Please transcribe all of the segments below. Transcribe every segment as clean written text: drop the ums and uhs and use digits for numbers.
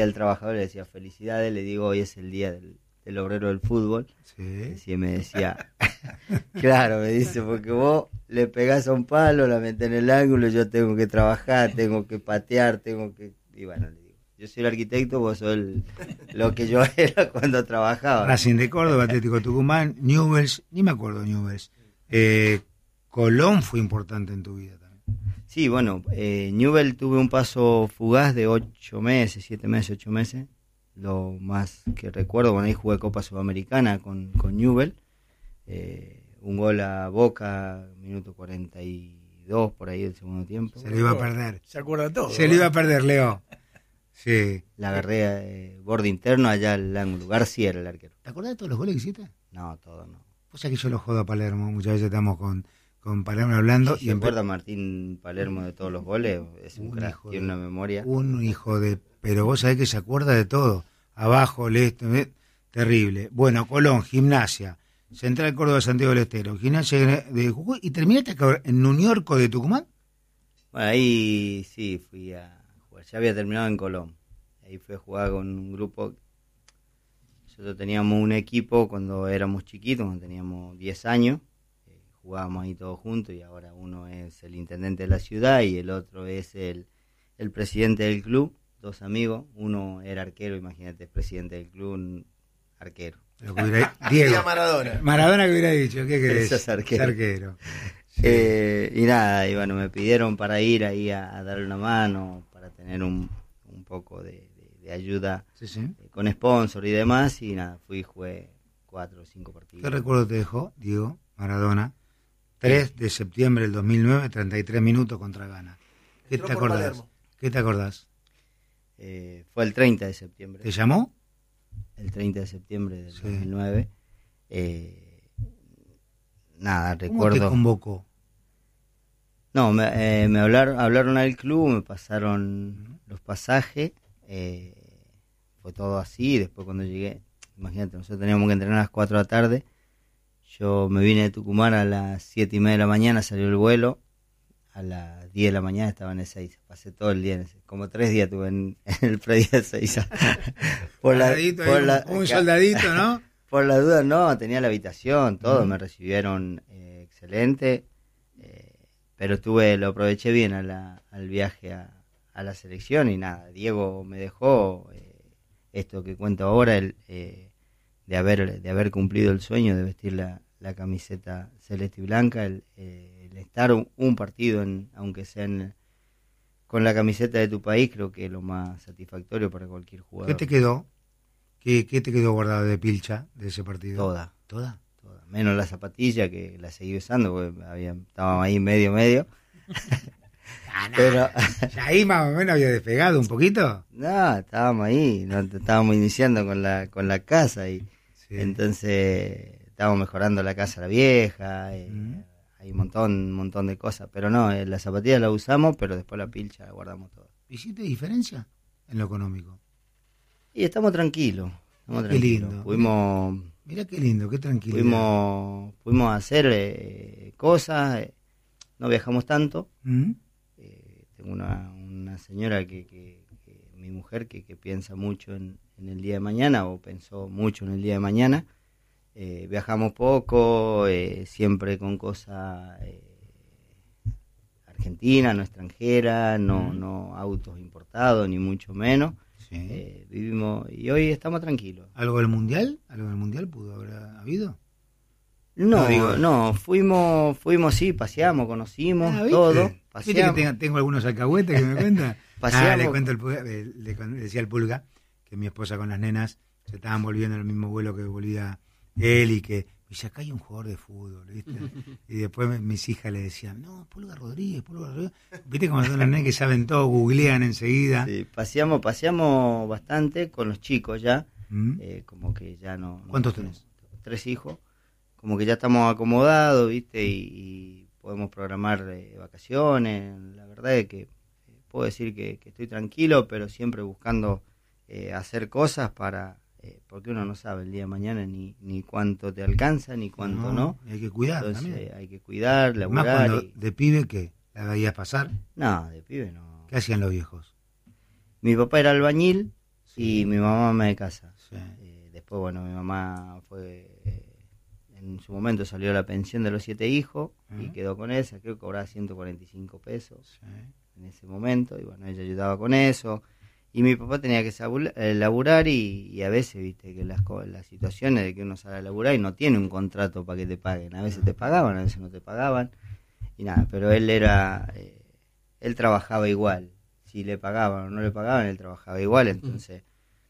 El trabajador le decía felicidades, le digo hoy es el día del obrero del fútbol. Sí. Y me decía, claro, me dice, porque vos le pegás a un palo, la metés en el ángulo, yo tengo que trabajar, tengo que patear, y bueno, le digo, yo soy el arquitecto, vos sos lo que yo era cuando trabajaba. Racing de Córdoba, Atlético Tucumán, Newell's, ni me acuerdo Newell's. Colón fue importante en tu vida también. Sí, bueno, Newell tuve un paso fugaz de 8 meses, 7 meses, 8 meses. Lo más que recuerdo, bueno, ahí jugué Copa Sudamericana con Newell. Un gol a Boca, minuto 42, por ahí del segundo tiempo. Se lo iba a perder. Se acuerda todo. Se lo iba a perder, Leo. Sí. La agarré borde interno allá al ángulo. García era el arquero. ¿Te acordás de todos los goles que hiciste? No, todo no. O sea que yo lo jodo a Palermo, muchas veces estamos con Palermo hablando. Si se acuerda Martín Palermo de todos los goles, es un crack, tiene una memoria. Un hijo de... Pero vos sabés que se acuerda de todo. Abajo, el este, terrible. Bueno, Colón, Gimnasia, Central Córdoba, Santiago del Estero, Gimnasia de Jujuy, y terminaste en Ñuñorco de Tucumán. Bueno, ahí sí fui a jugar, ya había terminado en Colón. Ahí fui a jugar con un grupo. Nosotros teníamos un equipo cuando éramos chiquitos, cuando teníamos 10 años. Jugábamos ahí todos juntos y ahora uno es el intendente de la ciudad y el otro es el presidente del club. 2 amigos, uno era arquero, imagínate, presidente del club, un arquero. Diego Maradona. Maradona que hubiera dicho, ¿qué querés? Es arquero. Sí. Y nada, y bueno, me pidieron para ir ahí a darle una mano, para tener un poco de ayuda, Sí. con sponsor y demás, y nada, fui y jugué 4 o 5 partidos. ¿Qué recuerdo te dejó, Diego Maradona? 3 de septiembre del 2009, 33 minutos contra Ghana. ¿Qué te acordás? ¿Qué te acordás? Fue el 30 de septiembre. ¿Te llamó? El 30 de septiembre del 2009. Nada, recuerdo. ¿Cómo te convocó? No, me hablaron al club, me pasaron los pasajes. Fue todo así. Después, cuando llegué, imagínate, nosotros teníamos que entrenar a las 4 de la tarde. Yo me vine de Tucumán a las 7:30 de la mañana, salió el vuelo. A las 10 de la mañana estaba en Ezeiza. Pasé todo el día en Ezeiza. Como 3 días tuve en el predio de Ezeiza. Un soldadito, ¿no? Por la duda, no, tenía la habitación, todo. Me recibieron excelente. Pero lo aproveché bien al viaje a la selección y nada. Diego me dejó esto que cuento ahora, de haber cumplido el sueño de vestir la camiseta celeste y blanca, el estar un partido, aunque sea con la camiseta de tu país, creo que es lo más satisfactorio para cualquier jugador. ¿Qué te quedó? ¿Qué te quedó guardado de pilcha de ese partido? Toda. ¿Toda? Menos la zapatilla, que la seguí usando, porque estábamos ahí medio. Pero ahí más o menos había despegado un poquito. No, estábamos ahí, estábamos iniciando con la casa y entonces estábamos mejorando la casa la vieja, hay un montón de cosas, pero no, la zapatilla la usamos, pero después la pilcha la guardamos todo. ¿Hiciste diferencia en lo económico? Y estamos tranquilos. Qué lindo. Mirá qué lindo, qué tranquilo. Fuimos a hacer cosas, no viajamos tanto. Tengo una señora que mi mujer que piensa mucho en el día de mañana, o pensó mucho en el día de mañana. Viajamos poco, siempre con cosas argentinas, no extranjeras, no autos importados, ni mucho menos. Vivimos y hoy estamos tranquilos. ¿Algo del mundial? ¿Algo del mundial pudo haber habido? No, fuimos, sí, paseamos, conocimos, todo. Paseamos. ¿Viste que tengo algunos alcahuetes que me cuentan? Le cuento le decía al Pulga que mi esposa con las nenas se estaban volviendo en el mismo vuelo que volvía él y que dice, acá hay un jugador de fútbol, ¿viste? Y después mis hijas le decían, no, Pulga Rodríguez. ¿Viste cómo son las nenas que saben todo, googlean enseguida? Sí, paseamos bastante con los chicos ya, como que ya no... ¿Cuántos tenés? 3 hijos, como que ya estamos acomodados, ¿viste? Y podemos programar vacaciones. La verdad es que puedo decir que estoy tranquilo, pero siempre buscando hacer cosas porque uno no sabe el día de mañana ni cuánto te alcanza, ni cuánto no. Hay que cuidar. Entonces también. hay que cuidar, laburar. Más cuando de pibe, ¿qué? ¿La veías pasar? No, de pibe no. ¿Qué hacían los viejos? Mi papá era albañil, y mi mamá ama de casa. Sí. Después, bueno, mi mamá fue... en su momento salió la pensión de los 7 hijos y quedó con esa, creo que cobraba 145 pesos en ese momento, y bueno, ella ayudaba con eso. Y mi papá tenía que laburar y a veces, viste, que las situaciones de que uno sale a laburar y no tiene un contrato para que te paguen. A veces te pagaban, a veces no te pagaban. Y nada, pero él trabajaba igual. Si le pagaban o no le pagaban, él trabajaba igual. Entonces,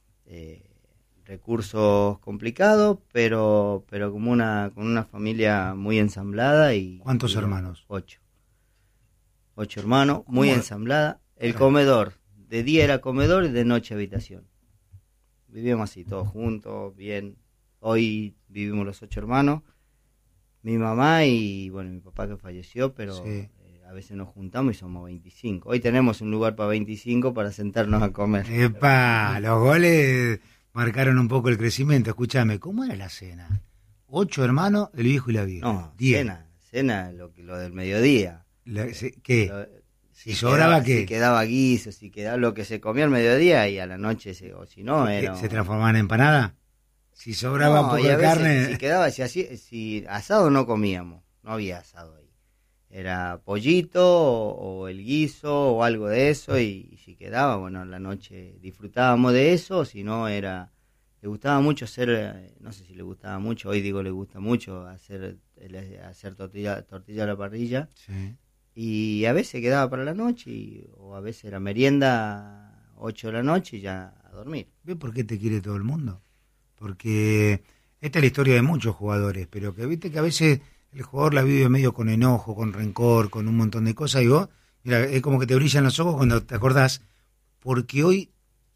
recursos complicados, pero como con una familia muy ensamblada. ¿Cuántos hermanos? 8. 8 hermanos, muy ensamblada. El comedor. De día era comedor y de noche habitación. Vivíamos así, todos juntos, bien. Hoy vivimos los 8 hermanos. Mi mamá y, bueno, mi papá que falleció, pero a veces nos juntamos y somos 25. Hoy tenemos un lugar para 25 para sentarnos a comer. ¡Epa! Los goles marcaron un poco el crecimiento. Escúchame, ¿cómo era la cena? 8 hermanos, el viejo y la vieja. No, 10. Cena lo del mediodía. ¿Qué? ¿Si sobraba qué? Si quedaba guiso, si quedaba lo que se comía al mediodía y a la noche, o si no, era... ¿Se transformaba en empanada? Si sobraba un poco de carne... Si quedaba, si asado no comíamos, no había asado ahí. Era pollito o el guiso o algo de eso, y si quedaba, bueno, a la noche disfrutábamos de eso, si no era... Le gustaba mucho hacer, no sé si le gustaba mucho, hoy digo le gusta mucho hacer tortilla a la parrilla. Sí. Y a veces quedaba para la noche, o a veces era merienda 8 de la noche y ya a dormir. ¿Ves por qué te quiere todo el mundo? Porque esta es la historia de muchos jugadores, pero que viste que a veces el jugador la vive medio con enojo, con rencor, con un montón de cosas, y vos, mira, es como que te brillan los ojos cuando te acordás, porque hoy,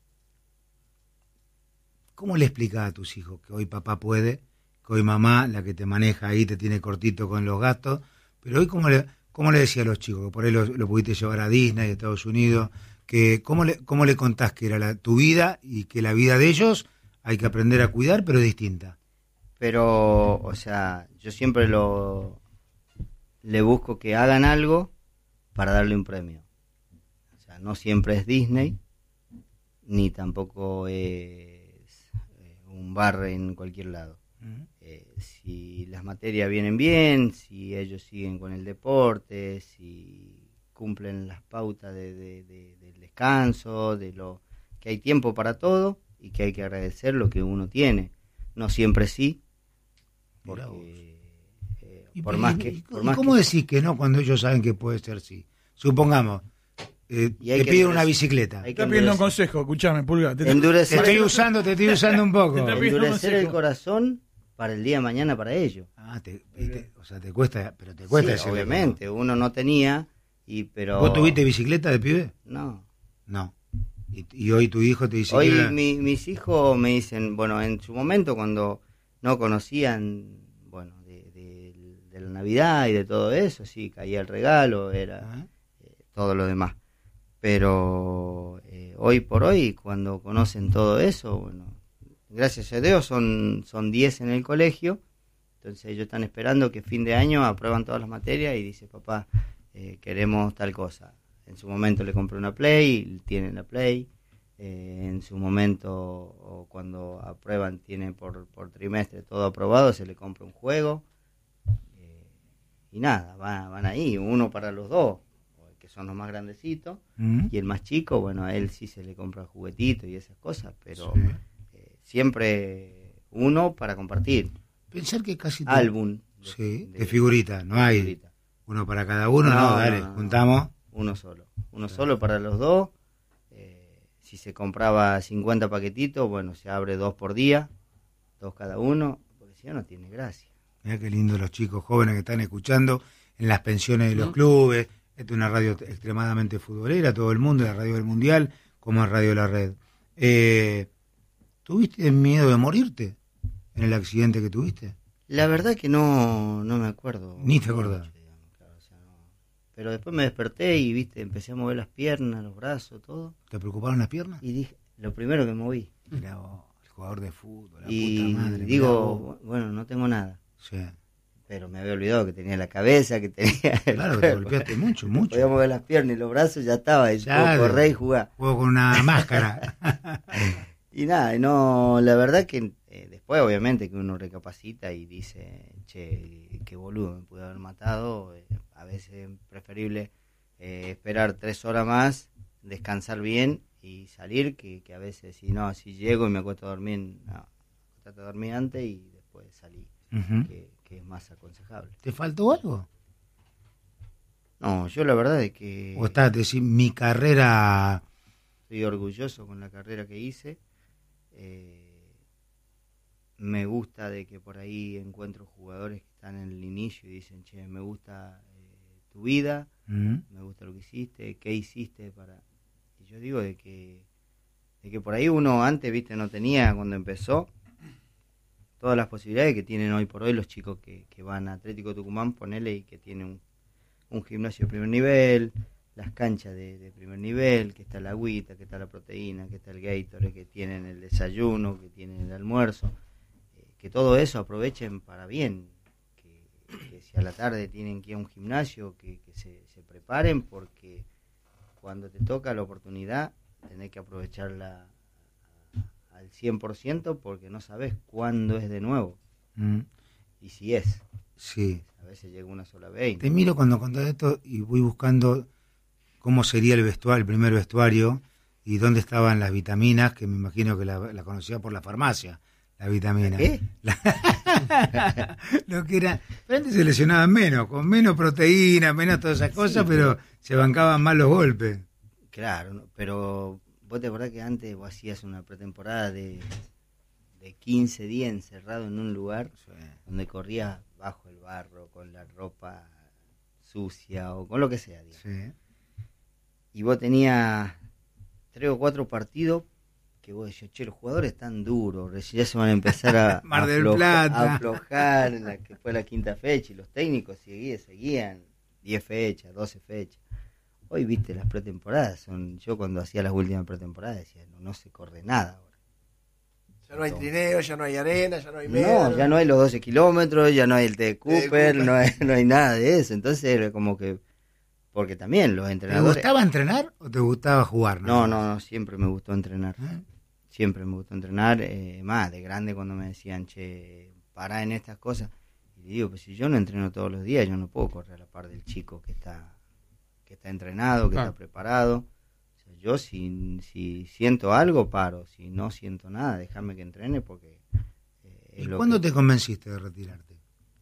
¿cómo le explicás a tus hijos que hoy papá puede, que hoy mamá, la que te maneja ahí, te tiene cortito con los gastos, pero hoy ¿cómo le decía a los chicos? Que por ahí lo pudiste llevar a Disney, a Estados Unidos, que ¿cómo le contás que era tu vida y que la vida de ellos hay que aprender a cuidar, pero es distinta? Pero, o sea, yo siempre le busco que hagan algo para darle un premio. O sea, no siempre es Disney, ni tampoco es un bar en cualquier lado. Si las materias vienen bien, si ellos siguen con el deporte, si cumplen las pautas del descanso, de lo que hay tiempo para todo y que hay que agradecer lo que uno tiene. No siempre sí, porque ¿cómo decís que no cuando ellos saben que puede ser sí? Supongamos, te piden una bicicleta. Te está pidiendo un consejo, escuchame, Pulga. Te estoy usando un poco. Endurecer el corazón para el día de mañana para ellos. O sea, te cuesta, pero te cuesta. Sí, obviamente, uno no tenía, pero... ¿Vos tuviste bicicleta de pibe? No. Y hoy tu hijo te dice... Hoy mis hijos me dicen, bueno, en su momento cuando no conocían, bueno, de la Navidad y de todo eso, sí, caía el regalo, era todo lo demás. Pero hoy por hoy, cuando conocen todo eso, bueno... Gracias a Dios son 10 en el colegio, entonces ellos están esperando que fin de año aprueban todas las materias y dice, papá, queremos tal cosa. En su momento le compré una Play, tienen la Play, en su momento o cuando aprueban, tienen por trimestre todo aprobado, se le compra un juego, y nada, van ahí, uno para los dos, que son los más grandecitos, y el más chico, bueno, a él sí se le compra juguetitos y esas cosas, pero... Sí. Siempre uno para compartir. Pensar que casi... Álbum. De figurita, no hay figurita. Uno para cada uno, dale, juntamos. Uno solo para los dos. Si se compraba 50 paquetitos, bueno, se abre 2 por día, 2 cada uno, porque si no, no tiene gracia. Mirá qué lindo los chicos jóvenes que están escuchando en las pensiones de los clubes. Esta es una radio extremadamente futbolera, todo el mundo, la radio del Mundial, como es Radio La Red. ¿Tuviste miedo de morirte en el accidente que tuviste? La verdad que no me acuerdo. Ni te acordás. Claro, o sea, no. Pero después me desperté y, viste, empecé a mover las piernas, los brazos, todo. ¿Te preocuparon las piernas? Y dije, lo primero que moví. Mirá vos, el jugador de fútbol, la y puta madre. Digo, bueno, no tengo nada. Sí. Pero me había olvidado que tenía la cabeza, que tenía... Claro, te golpeaste mucho. Podía mover las piernas y los brazos, ya estaba. Y claro. Correr y jugar. Juego con una máscara. Y nada, no, la verdad que después obviamente que uno recapacita y dice, che, qué boludo, me pude haber matado. A veces es preferible esperar 3 horas más, descansar bien y salir, que a veces si llego y me acuesto a dormir, trato de dormir antes y después salí, que es más aconsejable. ¿Te faltó algo? No, yo la verdad es que... ¿O estás decir mi carrera? Estoy orgulloso con la carrera que hice. Me gusta de que por ahí encuentro jugadores que están en el inicio y dicen, che, me gusta tu vida, me gusta lo que hiciste, qué hiciste para... Y yo digo de que por ahí uno antes, viste, no tenía cuando empezó todas las posibilidades que tienen hoy por hoy los chicos que van a Atlético Tucumán, ponele, y que tienen un gimnasio de primer nivel, las canchas de primer nivel, que está la agüita, que está la proteína, que está el Gatorade, que tienen el desayuno, que tienen el almuerzo, que todo eso aprovechen para bien, que si a la tarde tienen que ir a un gimnasio, que se preparen, porque cuando te toca la oportunidad tenés que aprovecharla al 100%, porque no sabes cuándo es de nuevo, y si es. Sí. A veces llega una sola vez. Te miro cuando contás esto y voy buscando cómo sería el primer vestuario y dónde estaban las vitaminas, que me imagino que la conocía por la farmacia, la vitamina. ¿Qué? Lo que era, pero antes se lesionaban menos, con menos proteína, menos todas esas cosas, pero se bancaban más los golpes. Claro, pero vos te acordás que antes vos hacías una pretemporada de 15 días encerrado en un lugar, sí, donde corrías bajo el barro, con la ropa sucia o con lo que sea, digamos. Sí. Y vos tenías 3 o 4 partidos que vos decías, che, los jugadores están duros, recién ya se van a empezar a, Mar del Plata, a aflojar, en la que fue la 5ª fecha, y los técnicos seguían 10 fechas, 12 fechas. Hoy, viste, las pretemporadas yo cuando hacía las últimas pretemporadas decía, no se corre nada ahora. Ya no hay trineo, ya no hay arena, ya no hay media. No, ya no hay los 12 kilómetros, ya no hay el T. Cooper, no hay nada de eso. Entonces era como que... Porque también los entrenadores... ¿Te gustaba entrenar o te gustaba jugar? No, siempre me gustó entrenar. Siempre me gustó entrenar. Más de grande cuando me decían, che, pará en estas cosas. Y digo, pues si yo no entreno todos los días, yo no puedo correr a la par del chico que está entrenado, que está preparado. Yo si siento algo, paro. Si no siento nada, déjame que entrene porque... ¿Y cuándo te convenciste de retirarte?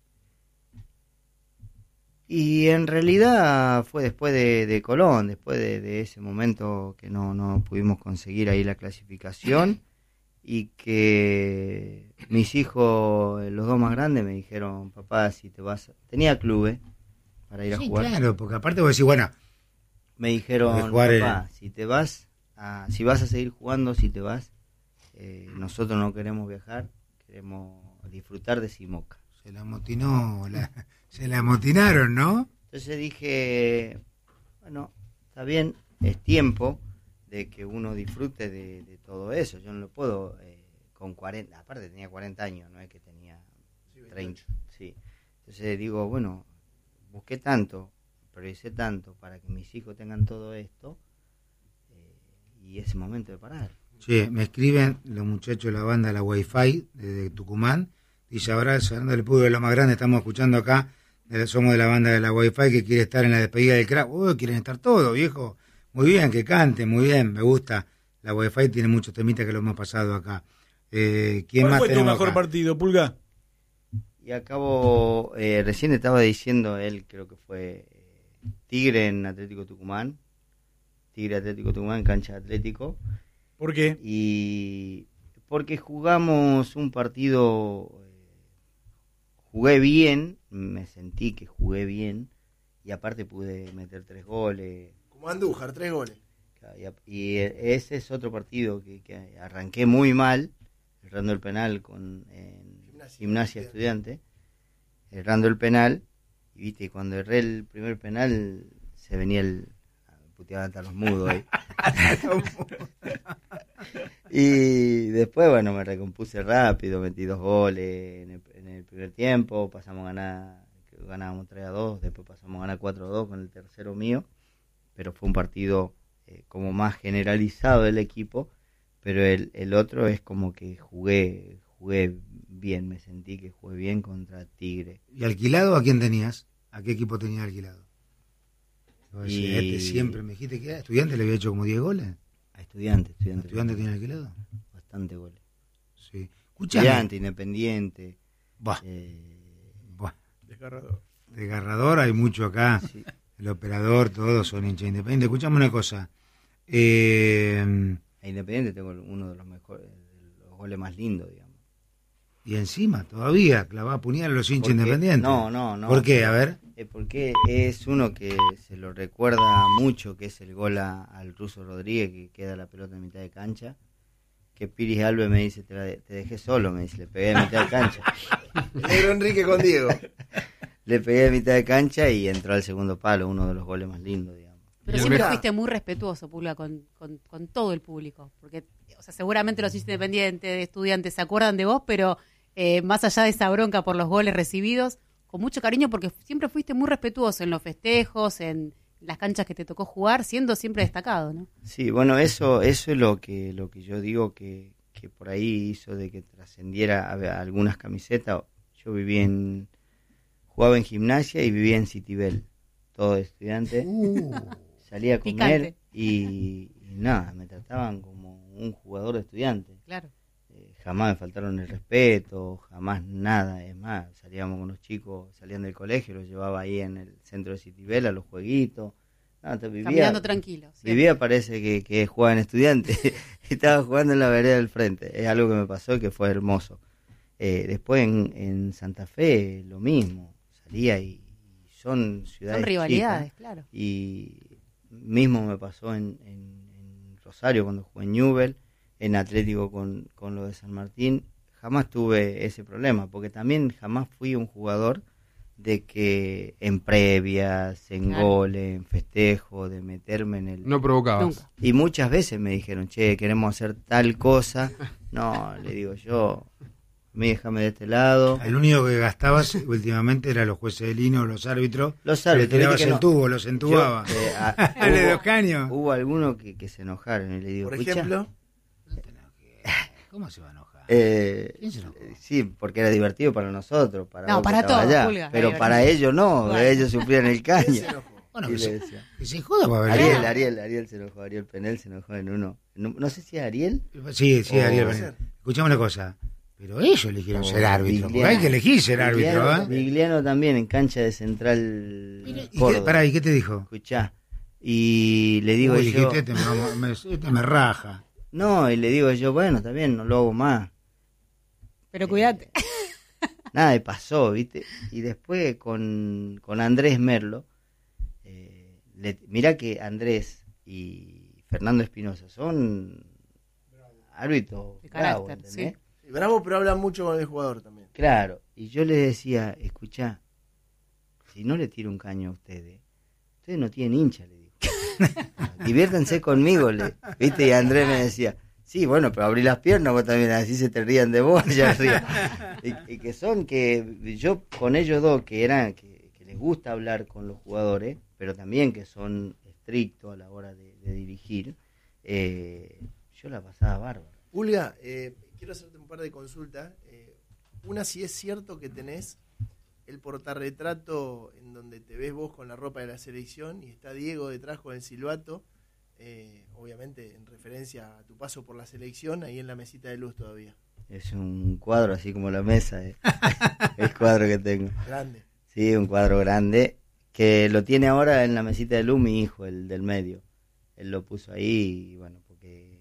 Y en realidad fue después de Colón, después de ese momento que no pudimos conseguir ahí la clasificación, y que mis hijos, los 2 más grandes, me dijeron, papá, si te vas... Tenía clubes para ir a jugar. Claro, porque aparte vos decís, bueno... Me dijeron, papá, si vas a seguir jugando, si te vas, nosotros no queremos viajar, queremos disfrutar de Simoca. Se la amotinó, se la amotinaron, ¿no? Entonces dije, bueno, está bien, es tiempo de que uno disfrute de todo eso. Yo no lo puedo con 40, aparte tenía 40 años, no es que tenía 30. Sí. Entonces digo, bueno, busqué tanto, prioricé tanto para que mis hijos tengan todo esto, y es el momento de parar. Sí, me escriben los muchachos de la banda La Wi-Fi de Tucumán. Dice, ahora Fernando del Pueblo de lo más grande, estamos escuchando acá, somos de la banda de La Wi-Fi, que quiere estar en la despedida del crack. Quieren estar todos, viejo. Muy bien, que canten, muy bien, me gusta. La Wi-Fi tiene muchos temitas que lo hemos pasado acá. ¿Quién ¿Cuál más fue tu mejor acá? partido, Pulga? Y acabo, recién estaba diciendo, él creo que fue Tigre en Atlético Tucumán. Tigre Atlético Tucumán, cancha de Atlético. ¿Por qué? Y porque jugamos un partido, jugué bien, me sentí que jugué bien, y aparte pude meter 3 goles. Como Andújar, 3 goles. Y ese es otro partido que arranqué muy mal, errando el penal con Gimnasia Estudiante, errando el penal, y viste, cuando erré el primer penal se venía el... puteaban hasta los mudos ahí. Y después, bueno, me recompuse rápido, metí 2 goles en el primer tiempo, pasamos a ganar, ganábamos 3-2, después pasamos a ganar 4-2 con el tercero mío, pero fue un partido como más generalizado del equipo, pero el otro es como que jugué bien, me sentí que jugué bien contra Tigre. ¿Y alquilado a quién tenías? ¿A qué equipo tenías alquilado? Y... siempre me dijiste que era Estudiante, le había hecho como 10 goles. A Estudiante tiene alquilado. Bastante goles. Sí. Estudiante, Independiente. Desgarrador, hay mucho acá. Sí. El operador, todos son hinchas Independiente. Escuchame una cosa. A Independiente tengo uno de los mejores, de los goles más lindos, digamos. Y encima, todavía, clavaba puñal a los hinchas Independientes. No. ¿Por qué? A ver. Porque es uno que se lo recuerda mucho, que es el gol al Ruso Rodríguez, que queda la pelota en mitad de cancha. Que Piris Alves me dice, te dejé solo, me dice, le pegué en mitad de cancha. El negro Enrique con Diego. Le pegué en mitad de cancha y entró al segundo palo, uno de los goles más lindos, digamos. Pero siempre fuiste muy respetuoso, Pulga, con todo el público. Porque, o sea, seguramente los hinchas Independientes, de Estudiantes, se acuerdan de vos, pero más allá de esa bronca por los goles recibidos, con mucho cariño, porque siempre fuiste muy respetuoso en los festejos, en las canchas que te tocó jugar, siendo siempre destacado, ¿no? Sí, bueno, eso es lo que yo digo que por ahí hizo de que trascendiera a algunas camisetas. Yo jugaba en Gimnasia y vivía en Citibel, todo estudiante. Salía a comer Picante. y nada, me trataban como un jugador de Estudiante. Claro. Jamás me faltaron el respeto, jamás nada. Es más, salíamos con los chicos, salían del colegio, los llevaba ahí en el centro de Citibel a los jueguitos. No, Caminando tranquilo. Siempre. Vivía, parece que jugaba en Estudiante. Estaba jugando en la vereda del frente. Es algo que me pasó que fue hermoso. Después en Santa Fe, lo mismo. Salía y son ciudades Son rivalidades, chicas, claro. Y mismo me pasó en Rosario cuando jugué en Newell, en Atlético con lo de San Martín. Jamás tuve ese problema, porque también jamás fui un jugador de que en previas, en goles, en festejo, de meterme en el... No provocabas. Nunca. Y muchas veces me dijeron, che, queremos hacer tal cosa. No, le digo yo, a mí déjame de este lado. El único que gastabas últimamente eran los jueces de línea o los árbitros. Los árbitros. Tirabas el tubo, los entubaba. Hubo, dos caños. Hubo algunos que se enojaron y le digo, Por ejemplo... ¿Cómo se va a enojar? ¿Quién se enojó? Sí, porque era divertido para nosotros, para todos, allá, Pulga, pero para ellos no, bueno. Ellos sufrían el caño. Bueno, Y que le decía, se joda para ver. Ariel se enojó, Ariel Penel se enojó en uno. No sé si es Ariel. Sí, Ariel. Penel. Escuchame una cosa. Pero ellos eligieron ser árbitro. Porque hay que elegir ser árbitro, ¿eh? Vigliano también en cancha de Central Córdoba. ¿Y qué te dijo? Escuchá. Y le digo yo... Dijiste, este me raja. No, y le digo yo, bueno, está bien, no lo hago más. Pero cuídate. Nada, y pasó, ¿viste? Y después con Andrés Merlo, mirá que Andrés y Fernando Espinosa son árbitros de bravos, carácter, ¿entendés? sí. Bravo, pero hablan mucho con el jugador también. Claro, y yo le decía, escuchá, si no le tiro un caño a ustedes no tienen hincha, le digo. Diviértanse conmigo, ¿viste? Y Andrés me decía, sí, bueno, pero abrí las piernas vos también, así se te rían de vos allá arriba. Y que son que yo con ellos dos, que les gusta hablar con los jugadores, pero también que son estrictos a la hora de dirigir, yo la pasaba bárbaro. Pulga, quiero hacerte un par de consultas. Una, si es cierto que tenés el portarretrato en donde te ves vos con la ropa de la selección y está Diego detrás con el silbato, obviamente en referencia a tu paso por la selección, ahí en la mesita de luz todavía. Es un cuadro así como la mesa, el cuadro que tengo. Grande. Sí, un cuadro grande que lo tiene ahora en la mesita de luz mi hijo, el del medio. Él lo puso ahí y bueno, porque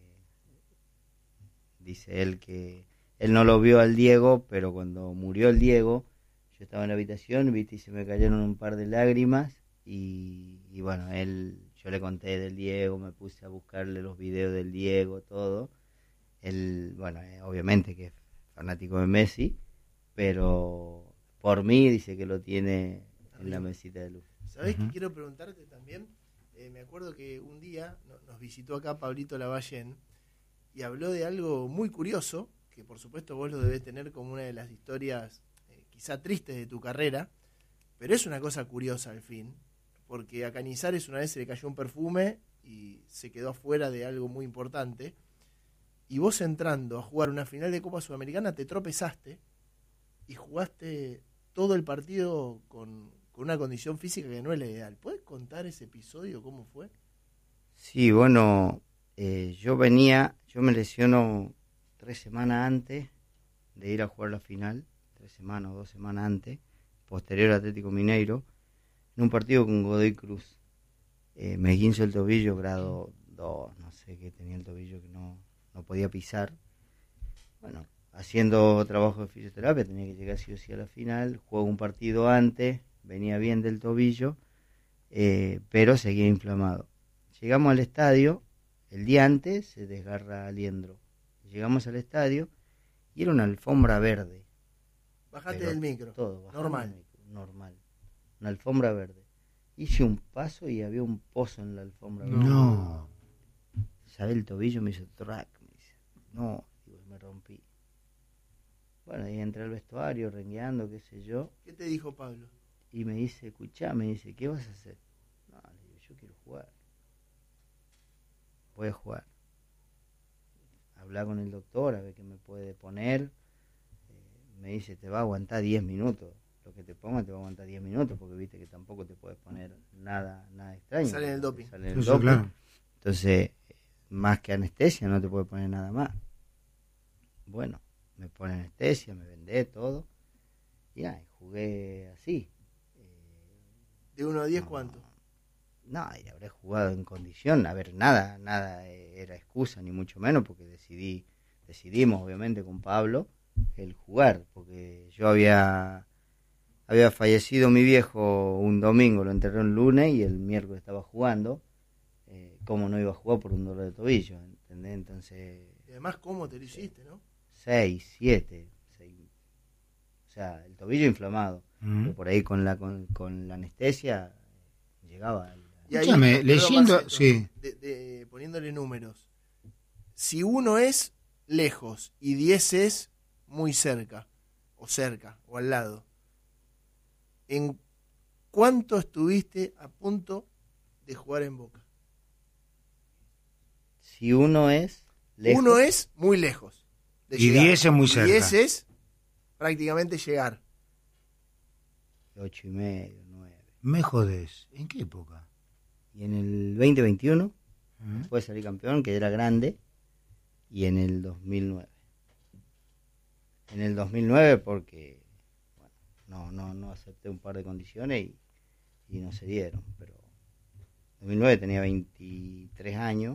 dice él que él no lo vio al Diego, pero cuando murió el Diego, yo estaba en la habitación, viste, y se me cayeron un par de lágrimas y bueno, yo le conté del Diego, me puse a buscarle los videos del Diego, todo. Él, bueno, obviamente que es fanático de Messi, pero por mí dice que lo tiene en la mesita de luz. ¿Sabés qué quiero preguntarte también? Me acuerdo que un día nos visitó acá Pablito Lavallén y habló de algo muy curioso, que por supuesto vos lo debés tener como una de las historias quizá tristes de tu carrera, pero es una cosa curiosa al fin, porque a Cañizares una vez se le cayó un perfume y se quedó afuera de algo muy importante, y vos entrando a jugar una final de Copa Sudamericana te tropezaste y jugaste todo el partido con una condición física que no es la ideal. ¿Puedes contar ese episodio, cómo fue? Sí, bueno, yo me lesiono 3 semanas antes de ir a jugar la final, 3 semanas o 2 semanas antes, posterior a Atlético Mineiro, en un partido con Godoy Cruz. Me esguinzo el tobillo, grado 2, no sé qué tenía el tobillo que no podía pisar. Bueno, haciendo trabajo de fisioterapia tenía que llegar sí o sí a la final, juego un partido antes, venía bien del tobillo, pero seguía inflamado. Llegamos al estadio, el día antes se desgarra Aliendro. Llegamos al estadio y era una alfombra verde. Bajate del micro. Todo, normal. Normal. Una alfombra verde. Hice un paso y había un pozo en la alfombra verde. No. ¿Sabes? El tobillo me hizo track. Me dice, no, digo, me rompí. Bueno, y entré al vestuario, rengueando, qué sé yo. ¿Qué te dijo Pablo? Y me dice, escuchá, me dice, ¿qué vas a hacer? No, le digo, yo quiero jugar. Voy a jugar. Hablar con el doctor, a ver qué me puede poner. Me dice, te va a aguantar 10 minutos. Lo que te ponga te va a aguantar 10 minutos, porque viste que tampoco te puedes poner nada extraño. Sale en el doping. Sale en el doping. Claro. Entonces, más que anestesia, no te puede poner nada más. Bueno, me pone anestesia, me vendé todo. Y nada, jugué así. ¿De 1 a 10 cuánto? No, y habré jugado en condición. A ver, nada era excusa, ni mucho menos, porque decidimos, obviamente, con Pablo, el jugar. Porque yo había fallecido mi viejo un domingo, lo enterré un lunes y el miércoles estaba jugando. ¿Cómo no iba a jugar por un dolor de tobillo? ¿Entendés? Entonces... Y además, ¿cómo te lo hiciste, no? 6, 7. O sea, el tobillo inflamado. Pero por ahí con la anestesia llegaba. Y ahí, escúchame, leyendo... Marcelo, sí. poniéndole números. Si 1 es lejos y 10 es muy cerca, o al lado, ¿en cuánto estuviste a punto de jugar en Boca? Si 1 es lejos. 1 es muy lejos. Y 10 es muy cerca. 10 es prácticamente llegar. 8,5, 9. Me jodés. ¿En qué época? Y en el 2021 fue salir campeón, que era grande, y en el 2009. En el 2009 porque bueno, no acepté un par de condiciones y no se dieron, pero en 2009 tenía 23 años.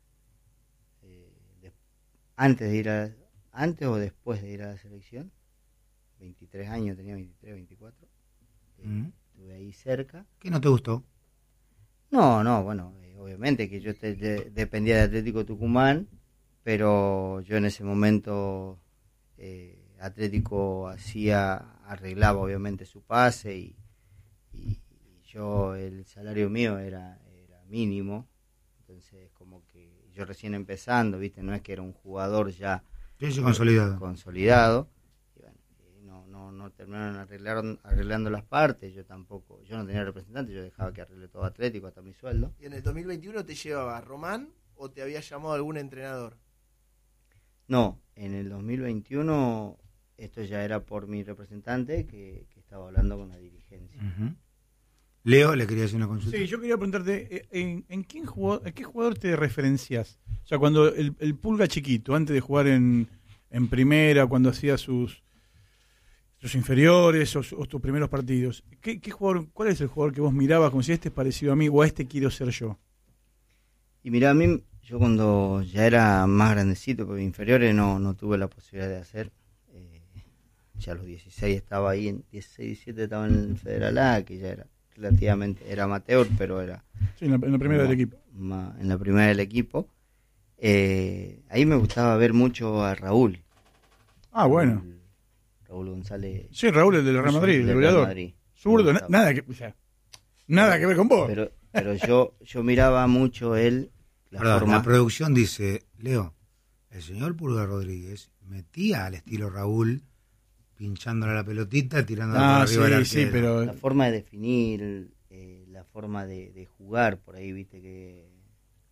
Antes o después de ir a la selección, 23 años, tenía 23, 24. Estuve ahí cerca. ¿Qué no te gustó? No, bueno, obviamente que yo dependía de Atlético Tucumán, pero yo en ese momento Atlético arreglaba obviamente su pase y yo, el salario mío era mínimo, entonces como que yo recién empezando, viste, no es que era un jugador ya consolidado. No terminaron arreglando las partes. Yo no tenía representante, yo dejaba que arregle todo Atlético hasta mi sueldo. ¿Y en el 2021 te llevaba Román o te había llamado algún entrenador? No, en el 2021 esto ya era por mi representante que estaba hablando con la dirigencia. Leo, le quería hacer una consulta. Sí, yo quería preguntarte, ¿en qué jugador te referencias? O sea, cuando el Pulga chiquito, antes de jugar en primera, cuando hacía sus inferiores o tus primeros partidos, ¿qué jugador, cuál es el jugador que vos mirabas como si este es parecido a mí o a este quiero ser yo? Y mirá, a mí, yo cuando ya era más grandecito, porque inferiores no tuve la posibilidad de hacer, ya a los 16 estaba ahí, en 16, 17 estaba en el Federal A, que ya era relativamente, era amateur, pero era... Sí, en la primera del equipo. En la primera del equipo. Ahí me gustaba ver mucho a Raúl. Ah, bueno. Raúl González. Sí, Raúl, el del Real Madrid, el goleador. Zurdo, nada que ver con vos. Pero yo miraba mucho él. La producción dice, Leo, el señor Pulga Rodríguez metía al estilo Raúl, pinchándole la pelotita, tirándola por arriba del arquero. Sí, pero... La forma de definir, la forma de jugar, por ahí, viste que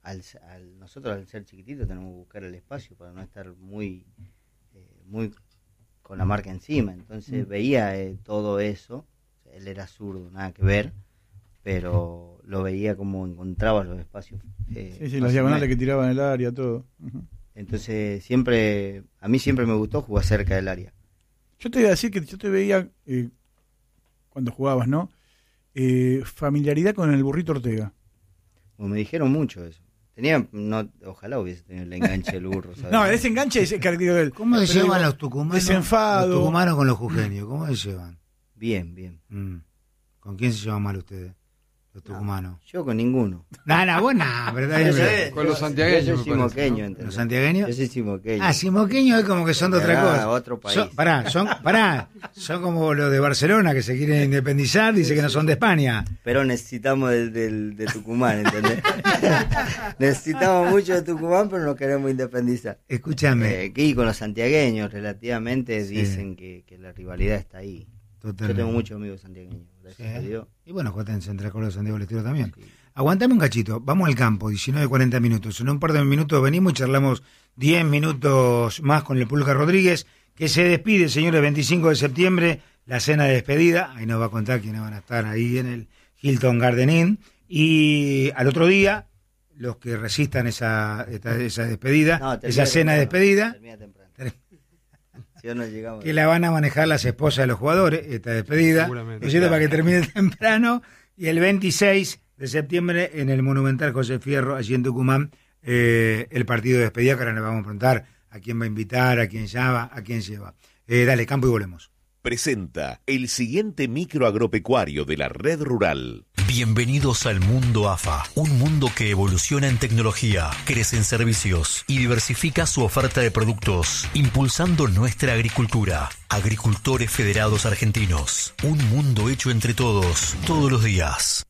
nosotros al ser chiquititos tenemos que buscar el espacio para no estar muy con la marca encima. Entonces veía todo eso. Él era zurdo, nada que ver, pero lo veía como encontraba los espacios. Sí, las diagonales que tiraban en el área, todo. Uh-huh. Entonces a mí siempre me gustó jugar cerca del área. Yo te iba a decir que yo te veía cuando jugabas, ¿no? Familiaridad con el Burrito Ortega. Me dijeron mucho eso. Ojalá hubiese tenido el enganche del burro, ¿sabes? No, ese enganche es característico de él. ¿Cómo se llevan los tucumanos? Desenfado. Los tucumanos con los jujeños, ¿cómo se llevan? Bien. ¿Con quién se llevan mal ustedes, los tucumanos? Yo con ninguno. ¿Verdad? Con los santiagueños. Yo soy simoqueño, ¿Los santiagueños? Yo soy simoqueño. Simoqueños es como que son de otra cosa. Otro país. Son como los de Barcelona que se quieren independizar, dice que no son de España. Pero necesitamos de Tucumán, ¿entendés? Necesitamos mucho de Tucumán, pero nos queremos independizar. Escúchame. Y con los santiagueños, relativamente, sí, dicen que la rivalidad está ahí. Totalmente. Yo tengo muchos amigos santiagueños, gracias a Dios. Y bueno, jugaste en Central Córdoba, Santiago del Estero también. Sí. Aguantame un cachito, vamos al campo, 19:40 minutos. En un par de minutos venimos y charlamos 10 minutos más con el Pulga Rodríguez, que se despide, señores, 25 de septiembre, la cena de despedida. Ahí nos va a contar quiénes van a estar ahí en el Hilton Garden Inn. Y al otro día, los que resistan esa despedida, esa cena de despedida, termina temprano. Si no llegamos, que la van a manejar las esposas de los jugadores, esta despedida, para que termine temprano. Y el 26 de septiembre en el Monumental José Fierro, allí en Tucumán, el partido de despedida, que ahora le vamos a preguntar a quién va a invitar, a quién llama, a quién lleva. Dale, campo y volvemos. Presenta el siguiente micro agropecuario de la Red Rural. Bienvenidos al mundo AFA, un mundo que evoluciona en tecnología, crece en servicios y diversifica su oferta de productos, impulsando nuestra agricultura. Agricultores Federados Argentinos, un mundo hecho entre todos, todos los días.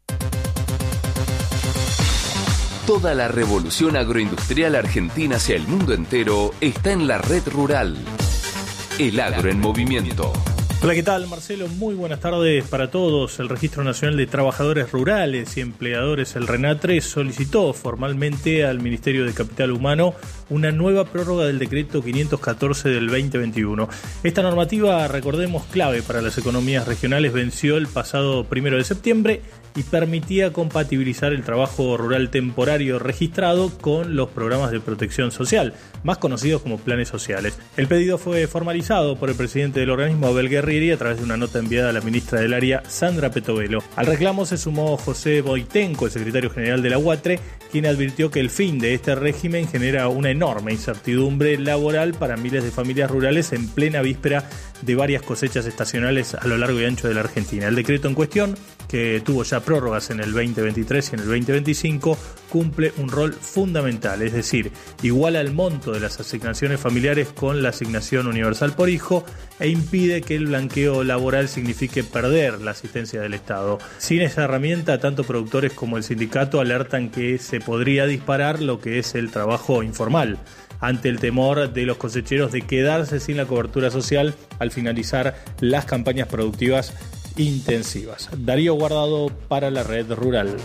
Toda la revolución agroindustrial argentina hacia el mundo entero está en la Red Rural. El agro en movimiento. Hola, ¿qué tal, Marcelo? Muy buenas tardes para todos. El Registro Nacional de Trabajadores Rurales y Empleadores, el RENATRE, solicitó formalmente al Ministerio de Capital Humano una nueva prórroga del decreto 514 del 2021. Esta normativa, recordemos, clave para las economías regionales, venció el pasado 1 de septiembre y permitía compatibilizar el trabajo rural temporario registrado con los programas de protección social, más conocidos como planes sociales. El pedido fue formalizado por el presidente del organismo, Abel Guerrieri, a través de una nota enviada a la ministra del área, Sandra Petovelo. Al reclamo se sumó José Boitenco, el secretario general de la UATRE, quien advirtió que el fin de este régimen genera una enorme incertidumbre laboral para miles de familias rurales en plena víspera de varias cosechas estacionales a lo largo y ancho de la Argentina. El decreto en cuestión, que tuvo ya prórrogas en el 2023 y en el 2025, cumple un rol fundamental, es decir, iguala el monto de las asignaciones familiares con la asignación universal por hijo e impide que el blanqueo laboral signifique perder la asistencia del Estado. Sin esa herramienta, tanto productores como el sindicato alertan que se podría disparar lo que es el trabajo informal, ante el temor de los cosecheros de quedarse sin la cobertura social al finalizar las campañas productivas intensivas. Darío Guardado para la Red Rural.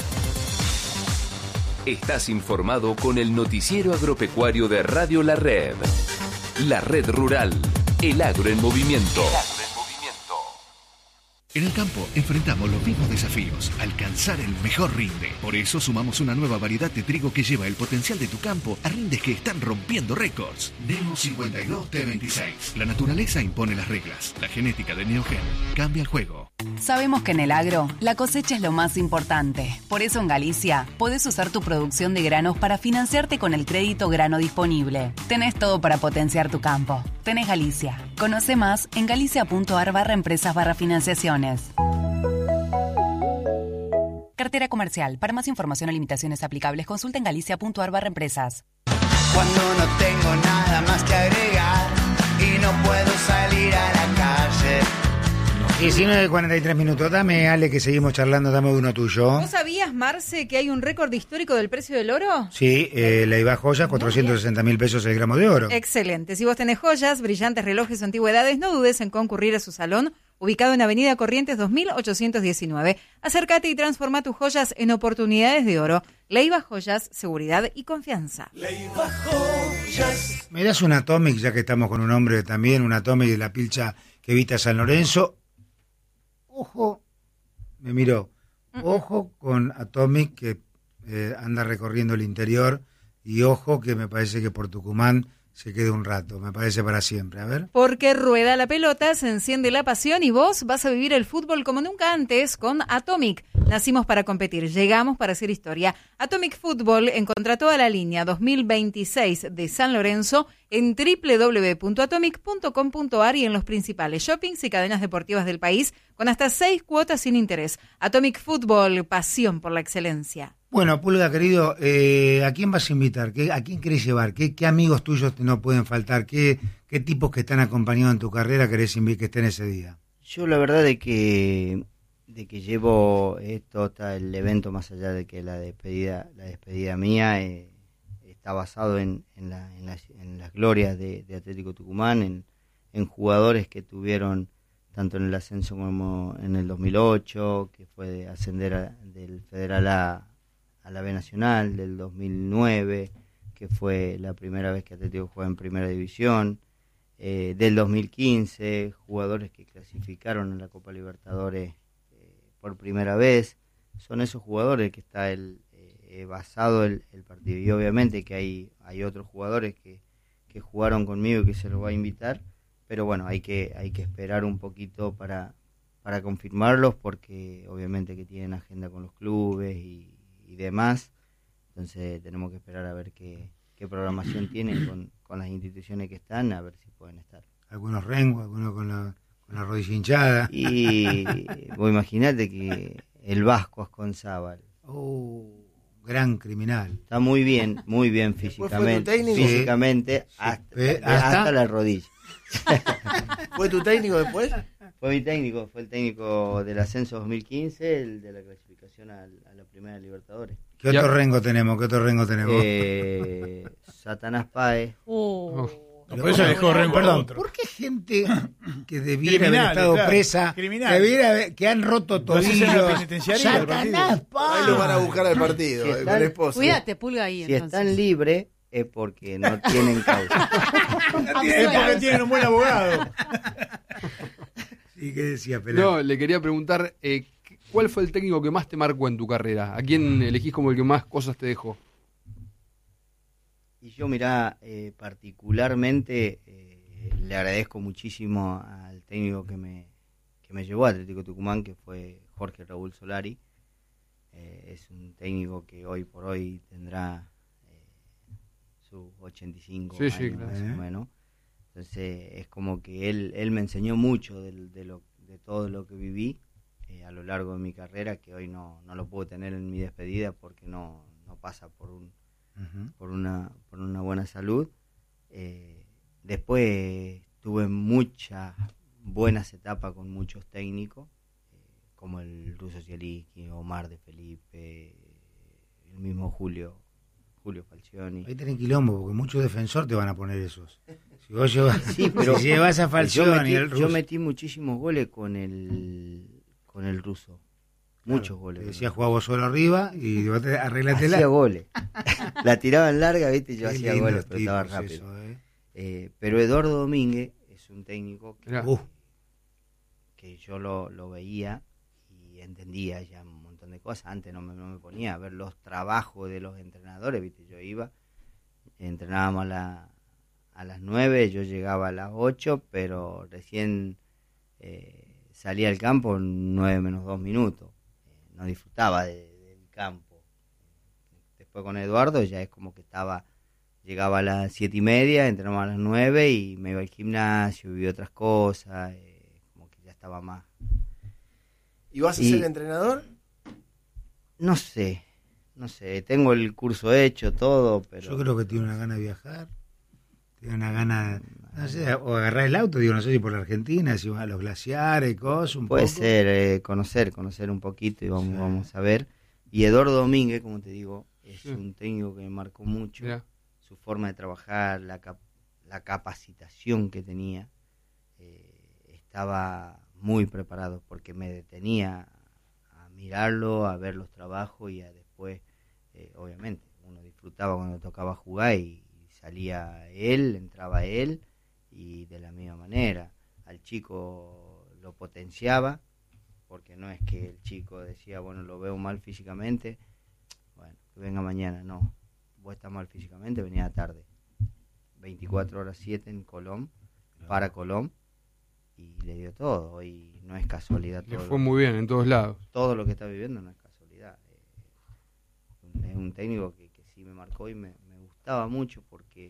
Estás informado con el noticiero agropecuario de Radio La Red. La Red Rural, el agro en movimiento. En el campo enfrentamos los mismos desafíos, alcanzar el mejor rinde. Por eso sumamos una nueva variedad de trigo que lleva el potencial de tu campo a rindes que están rompiendo récords. Neo 52 T26. La naturaleza impone las reglas. La genética de Neogen cambia el juego. Sabemos que en el agro, la cosecha es lo más importante. Por eso en Galicia, podés usar tu producción de granos para financiarte con el crédito grano disponible. Tenés todo para potenciar tu campo. Tenés Galicia. Conoce más en galicia.ar/empresas/financiaciones. Cartera comercial. Para más información o limitaciones aplicables, consulta en galicia.ar/empresas. Cuando no tengo nada más que agregar y no puedo salir a la calle. 19:43 minutos. Dame, Ale, que seguimos charlando. Dame uno tuyo. ¿Vos sabías, Marce, que hay un récord histórico del precio del oro? Sí, la IVA Joyas, 460.000 pesos el gramo de oro. Excelente. Si vos tenés joyas, brillantes, relojes o antigüedades, no dudes en concurrir a su salón ubicado en Avenida Corrientes 2819. Acércate y transforma tus joyas en oportunidades de oro. Leiva Joyas, seguridad y confianza. Leiva Joyas. ¿Me das un Atomic, ya que estamos con un hombre también, un Atomic de la pilcha que evita San Lorenzo? Ojo, me miró, ojo con Atomic que anda recorriendo el interior, y ojo que me parece que por Tucumán se quede un rato, me parece para siempre. A ver. Porque rueda la pelota, se enciende la pasión y vos vas a vivir el fútbol como nunca antes con Atomic. Nacimos para competir, llegamos para hacer historia. Atomic Fútbol encontrá toda la línea 2026 de San Lorenzo en www.atomic.com.ar y en los principales shoppings y cadenas deportivas del país con hasta 6 cuotas sin interés. Atomic Fútbol, pasión por la excelencia. Bueno, Pulga, querido, ¿a quién vas a invitar? ¿A quién querés llevar? ¿Qué amigos tuyos no pueden faltar? ¿Qué tipos que están acompañados en tu carrera querés que estén ese día? Yo la verdad de que llevo esto, está el evento, más allá de que la despedida mía está basado en las glorias de Atlético Tucumán, en jugadores que tuvieron tanto en el ascenso como en el 2008, que fue de ascender del Federal a la B Nacional, del 2009, que fue la primera vez que Atlético juega en Primera División, del 2015, jugadores que clasificaron en la Copa Libertadores por primera vez. Son esos jugadores que está basado el partido, y obviamente que hay otros jugadores que jugaron conmigo y que se los va a invitar, pero bueno, hay que esperar un poquito para confirmarlos, porque obviamente que tienen agenda con los clubes y demás, entonces tenemos que esperar a ver qué programación tienen con las instituciones que están, a ver si pueden estar. Algunos rengos, algunos con la rodilla hinchada. Y vos imaginate que el Vasco Asconzábal, gran criminal. Está muy bien físicamente, hasta la rodilla. ¿Fue tu técnico después? Fue mi técnico, fue el técnico del ascenso 2015, el de la clasificación a la Primera Libertadores. ¿Qué otro rengo tenemos? Satanás Páez. Por eso dejó rengo. Perdón, ¿por qué gente que debiera haber estado presa, que han roto tobillos? Satanás Páez. Ahí lo van a buscar al partido, con el esposo. Cuídate, Pulga, ahí. Si están libres es porque no tienen causa. Es porque tienen un buen abogado. ¿Y qué decía Pelé? No, le quería preguntar, ¿cuál fue el técnico que más te marcó en tu carrera? ¿A quién elegís como el que más cosas te dejó? Y yo, mirá, particularmente le agradezco muchísimo al técnico que me llevó a Atlético Tucumán, que fue Jorge Raúl Solari. Es un técnico que hoy por hoy tendrá sus 85 años, claro. Más o menos. Entonces es como que él me enseñó mucho de todo lo que viví a lo largo de mi carrera, que hoy no lo puedo tener en mi despedida porque no pasa por una buena salud. Después tuve muchas buenas etapas con muchos técnicos, como el Ruso Zielinski, Omar de Felipe, el mismo Julio Falcioni. Ahí tenés quilombo, porque muchos defensores te van a poner esos. Si vos llevas a Falcioni, yo metí muchísimos goles con el Ruso. Muchos goles. Te decía, jugá vos solo arriba y vos arreglatela. Hacía goles. La tiraban larga, ¿viste? Yo hacía goles, pero estaba rápido. Pero Eduardo Domínguez es un técnico que yo lo veía y entendía ya un montón de cosas. Antes no me ponía a ver los trabajos de los entrenadores, ¿viste? Yo iba, entrenábamos a las 9, yo llegaba a las 8, pero recién salía al campo 9 menos 2 minutos. No disfrutaba del campo. Después con Eduardo ya es como que llegaba a las 7:30, entrenaba a las 9 y me iba al gimnasio, vivía otras cosas, como que ya estaba más. ¿Y vas a ser entrenador? No sé, tengo el curso hecho, todo, pero... Yo creo que tiene una gana de viajar, tiene una gana, no sé, o agarrar el auto, no sé si por la Argentina, si van a los glaciares, cosas, un poco. Puede ser, conocer un poquito y vamos a ver. Y Eduardo Domínguez, como te digo, es un técnico que me marcó mucho, su forma de trabajar, la capacitación que tenía, estaba muy preparados, porque me detenía a mirarlo, a ver los trabajos y a después, obviamente, uno disfrutaba cuando tocaba jugar y salía él, entraba él, y de la misma manera al chico lo potenciaba, porque no es que el chico decía, bueno, lo veo mal físicamente, bueno, que venga mañana, no, vos estás mal físicamente, venía tarde, 24 horas 7 en Colón, para Colón, y le dio todo, y no es casualidad. Le fue muy bien en todos lados. Todo lo que está viviendo no es casualidad, es un técnico que sí me marcó y me gustaba mucho, porque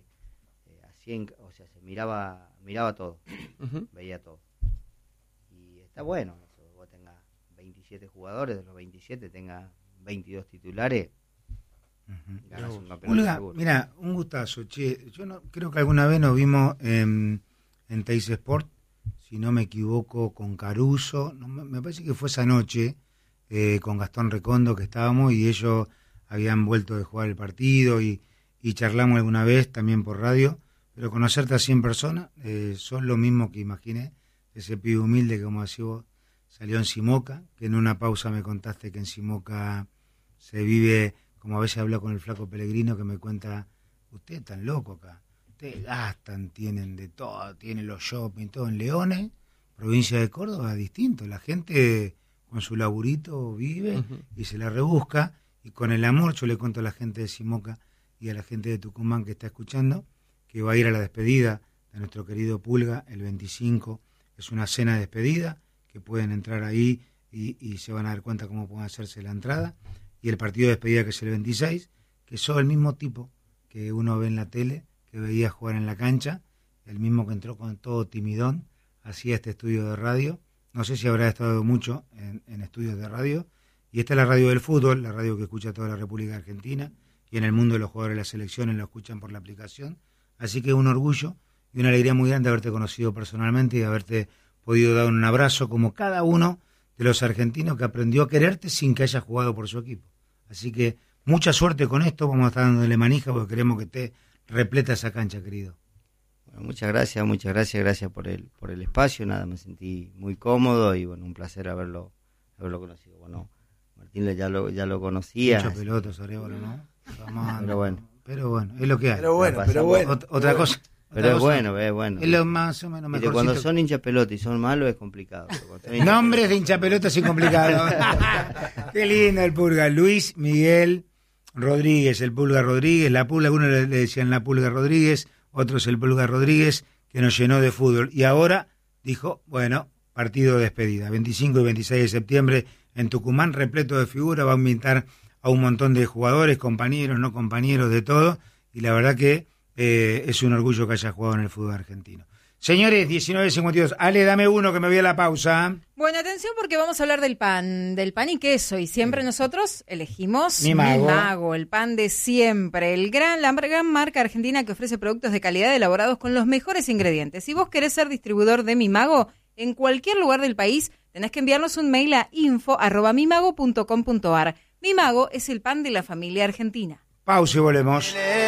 o sea, se miraba todo, veía todo, y está bueno eso, vos tengas 27 jugadores, de los 27 tengas 22 titulares, ganas un campeonato seguro. Mira, un gustazo, che. Yo no creo que alguna vez nos vimos en Teis Sport, si no me equivoco, con Caruso, no, me parece que fue esa noche, con Gastón Recondo, que estábamos, y ellos habían vuelto de jugar el partido, y charlamos alguna vez también por radio, pero conocerte así en persona, sos lo mismo que imaginé, ese pibe humilde que, como decís vos, salió en Simoca, que en una pausa me contaste que en Simoca se vive, como a veces hablo con el flaco Pellegrino, que me cuenta, ustedes están locos acá, ustedes gastan, tienen de todo, tienen los shopping, todo en Leones, provincia de Córdoba, distinto, la gente con su laburito vive y se la rebusca, y con el amor yo le cuento a la gente de Simoca y a la gente de Tucumán que está escuchando, que va a ir a la despedida de nuestro querido Pulga el 25, es una cena de despedida, que pueden entrar ahí y se van a dar cuenta cómo pueden hacerse la entrada, y el partido de despedida que es el 26, que sos el mismo tipo que uno ve en la tele, que veía jugar en la cancha, el mismo que entró con todo timidón, hacía este estudio de radio, no sé si habrá estado mucho en estudios de radio, y esta es la radio del fútbol, la radio que escucha toda la República Argentina, y en el mundo de los jugadores de las selecciones lo escuchan por la aplicación, así que un orgullo y una alegría muy grande haberte conocido personalmente y haberte podido dar un abrazo como cada uno de los argentinos que aprendió a quererte sin que haya jugado por su equipo. Así que mucha suerte con esto, vamos a estar dándole manija porque queremos que esté repleta esa cancha, querido. Bueno, muchas gracias por el espacio, nada, me sentí muy cómodo y bueno, un placer haberlo conocido. Bueno, Martín ya lo conocía. Muchas pelotas, Arevalo, ¿no? Pero bueno, es lo que hay. Pero bueno. Otra cosa. Pero es bueno. Es lo más o menos mejor. Cuando son hincha pelota y son malos es complicado. Nombres de hincha pelota es complicado. Qué lindo el Pulga. Luis Miguel Rodríguez, el Pulga Rodríguez. La Pulga, algunos le decían la Pulga Rodríguez, otros el Pulga Rodríguez, que nos llenó de fútbol. Y ahora dijo, bueno, partido de despedida. 25 y 26 de septiembre en Tucumán, repleto de figuras. Va a invitar a un montón de jugadores, compañeros, no compañeros, de todo. Y la verdad que es un orgullo que haya jugado en el fútbol argentino. Señores, 19:52. Ale, dame uno que me voy a la pausa. Bueno, atención porque vamos a hablar del pan y queso. Y siempre nosotros elegimos Mi Mago, el pan de siempre. La gran marca argentina que ofrece productos de calidad elaborados con los mejores ingredientes. Si vos querés ser distribuidor de Mi Mago, en cualquier lugar del país, tenés que enviarnos un mail a info@mimago.com.ar. Mi Mago es el pan de la familia argentina. Pausa y volvemos.